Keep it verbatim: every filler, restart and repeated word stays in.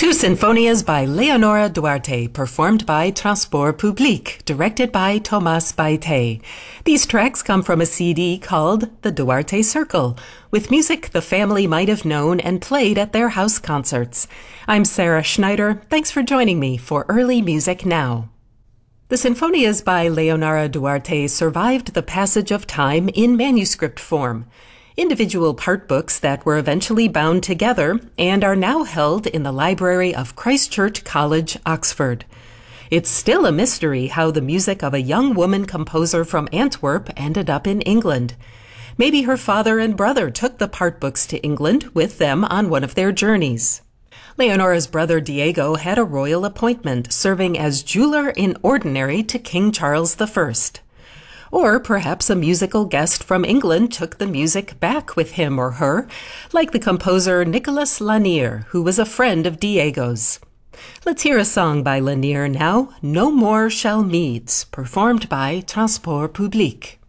Two Sinfonias by Leonora Duarte, performed by Transport Public, directed by Thomas Baite. These tracks come from a C D called The Duarte Circle, with music the family might have known and played at their house concerts. I'm Sarah Schneider. Thanks for joining me for Early Music Now. The Sinfonias by Leonora Duarte survived the passage of time in manuscript form. Individual part books that were eventually bound together and are now held in the library of Christ Church College, Oxford. It's still a mystery how the music of a young woman composer from Antwerp ended up in England. Maybe her father and brother took the part books to England with them on one of their journeys. Leonora's brother Diego had a royal appointment, serving as jeweler in ordinary to King Charles the First. Or perhaps a musical guest from England took the music back with him or her, like the composer Nicolas Lanier, who was a friend of Diego's. Let's hear a song by Lanier now, No More Shall Meads, performed by Transport Public.